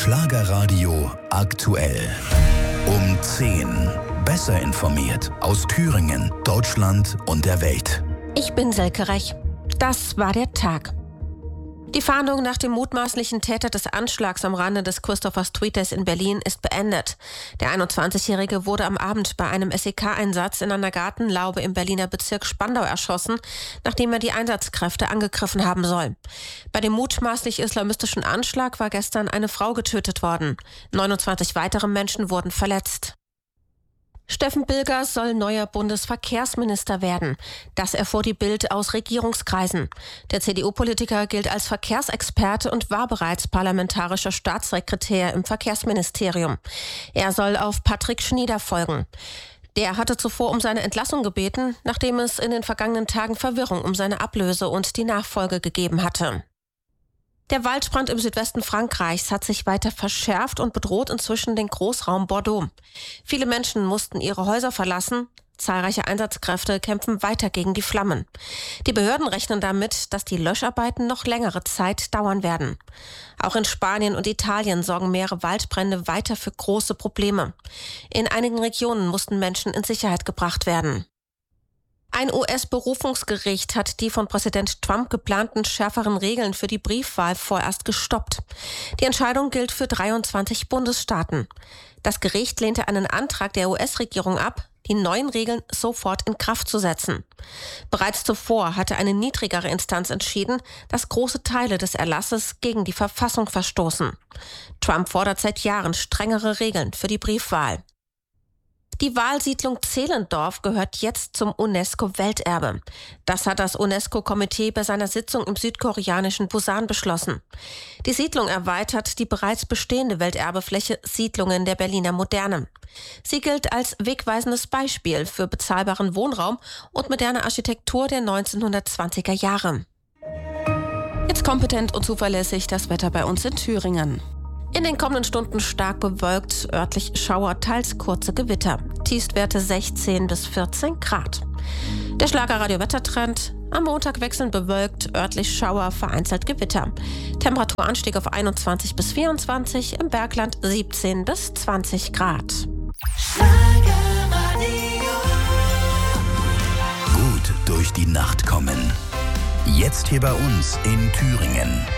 Schlagerradio aktuell. Um 10. Besser informiert aus Thüringen, Deutschland und der Welt. Ich bin Silke Rech. Das war der Tag. Die Fahndung nach dem mutmaßlichen Täter des Anschlags am Rande des Christopher Street Days in Berlin ist beendet. Der 21-Jährige wurde am Abend bei einem SEK-Einsatz in einer Gartenlaube im Berliner Bezirk Spandau erschossen, nachdem er die Einsatzkräfte angegriffen haben soll. Bei dem mutmaßlich islamistischen Anschlag war gestern eine Frau getötet worden. 29 weitere Menschen wurden verletzt. Steffen Bilger soll neuer Bundesverkehrsminister werden. Das erfuhr die Bild aus Regierungskreisen. Der CDU-Politiker gilt als Verkehrsexperte und war bereits parlamentarischer Staatssekretär im Verkehrsministerium. Er soll auf Patrick Schnieder folgen. Der hatte zuvor um seine Entlassung gebeten, nachdem es in den vergangenen Tagen Verwirrung um seine Ablöse und die Nachfolge gegeben hatte. Der Waldbrand im Südwesten Frankreichs hat sich weiter verschärft und bedroht inzwischen den Großraum Bordeaux. Viele Menschen mussten ihre Häuser verlassen. Zahlreiche Einsatzkräfte kämpfen weiter gegen die Flammen. Die Behörden rechnen damit, dass die Löscharbeiten noch längere Zeit dauern werden. Auch in Spanien und Italien sorgen mehrere Waldbrände weiter für große Probleme. In einigen Regionen mussten Menschen in Sicherheit gebracht werden. Ein US-Berufungsgericht hat die von Präsident Trump geplanten schärferen Regeln für die Briefwahl vorerst gestoppt. Die Entscheidung gilt für 23 Bundesstaaten. Das Gericht lehnte einen Antrag der US-Regierung ab, die neuen Regeln sofort in Kraft zu setzen. Bereits zuvor hatte eine niedrigere Instanz entschieden, dass große Teile des Erlasses gegen die Verfassung verstoßen. Trump fordert seit Jahren strengere Regeln für die Briefwahl. Die Walsiedlung Zehlendorf gehört jetzt zum UNESCO-Welterbe. Das hat das UNESCO-Komitee bei seiner Sitzung im südkoreanischen Busan beschlossen. Die Siedlung erweitert die bereits bestehende Welterbefläche Siedlungen der Berliner Moderne. Sie gilt als wegweisendes Beispiel für bezahlbaren Wohnraum und moderne Architektur der 1920er Jahre. Jetzt kompetent und zuverlässig das Wetter bei uns in Thüringen. In den kommenden Stunden stark bewölkt, örtlich Schauer, teils kurze Gewitter. Tiefstwerte 16 bis 14 Grad. Der Schlagerradio-Wettertrend: am Montag wechselnd bewölkt, örtlich Schauer, vereinzelt Gewitter. Temperaturanstieg auf 21 bis 24, im Bergland 17 bis 20 Grad. Gut durch die Nacht kommen. Jetzt hier bei uns in Thüringen.